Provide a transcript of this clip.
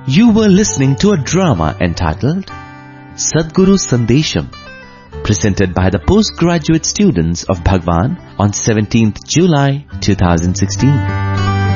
You were listening to a drama entitled Sadguru Sandesham, presented by the postgraduate students of Bhagwan on 17th July 2016.